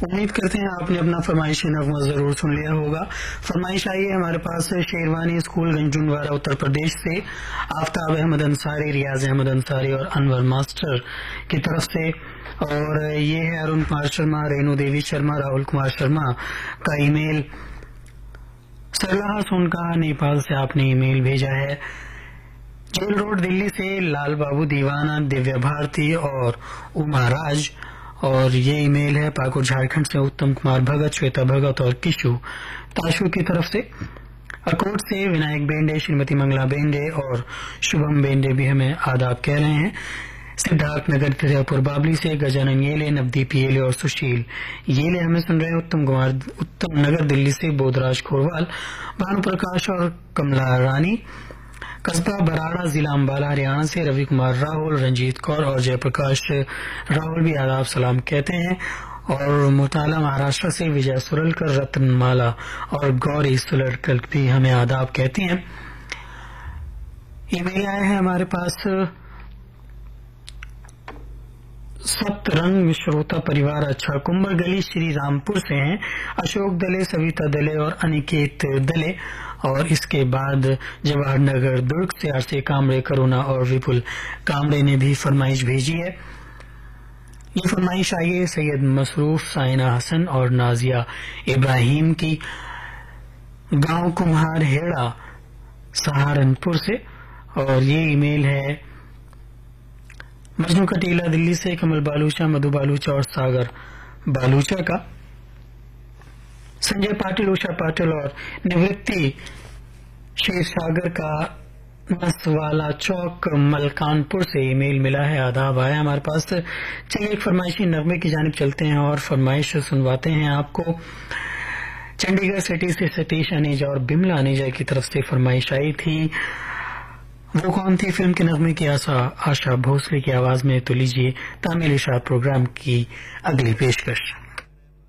امید کرتے ہیں آپ نے اپنا فرمائشی نغمہ ضرور سن لیا ہوگا. فرمائش آئی ہے ہمارے پاس شیروانی اسکول گنجونوارا اتر پردیش سے آفتاب احمد انصاری، ریاض احمد انصاری اور انور ماسٹر کی طرف سے، اور یہ ہے ارون کمار شرما، رینو دیوی شرما، راہل کمار شرما کا ای میل. سرلاہ سونکا نیپال سے آپ نے ای میل بھیجا ہے. جیل روڈ دلی سے لال بابو دیوانہ، دیویا بھارتی اور اما راج، اور یہ ای میل ہے پاکور جھارکھنڈ سے اتم کمار بھگت، شویتا بھگت اور کشو تاشو کی طرف سے. اکوٹ سے ونائک بینڈے، شریمتی منگلا بینڈے اور شبھم بینڈے بھی ہمیں آداب کہہ رہے ہیں. سدھارتھ نگر تھیرا پور بابلی سے گجانن یلے، نودیپ یلے اور سشیل یلے ہمیں سن رہے ہیں. اتم نگر دلی سے بودراج کھوروال، بھانو پرکاش اور کملا رانی. قصبہ براڑا ضلع امبالہ ہریانہ سے روی کمار راہل، رنجیت کور اور جے پرکاش راہل بھی آداب سلام کہتے ہیں. اور مطالعہ مہاراشٹر سے وجے سرلکر، رتن مالا اور گوری سرلکر بھی ہمیں آداب کہتی ہیں. ای میل آئے ہیں ہمارے پاس سپت رنگ شروتا پریوار اچھا کمبر گلی شری رامپور سے ہیں. اشوک دلے، سویتا دلے اور انیکیت دلے. اور اس کے بعد جواہر نگر درگ سے آرسی کامرے، کرونا اور وپل کامرے نے بھی فرمائش بھیجی ہے. یہ فرمائش آئی ہے سید مصروف، سائنہ حسن اور نازیہ ابراہیم کی، گاؤں کمہار ہیڑا سہارنپور سے. اور یہ ای میل ہے مجنو کٹیلا دلی سے کمل بالوچا، مدھو بالوچا اور ساگر بالوچا کا. سنجے پاٹل، اوشا پاٹل اور نورتی شیر ساگر کا نسوالا چوک ملکانپور سے ای میل ملا ہے، آداب آیا ہمارے پاس. چلیے ایک فرمائشی نغمے کی جانب چلتے ہیں اور فرمائش سنواتے ہیں آپ کو. چنڈی گڑھ سٹی سے ستیش انیجا اور بملا انیجا کی طرف سے فرمائش آئی تھی. وہ کون تھی فلم کے نغمے کی آشا بھوسلے کی آواز میں. تو لیجیے تعمیل ارشاد پروگرام کی اگلی پیشکش.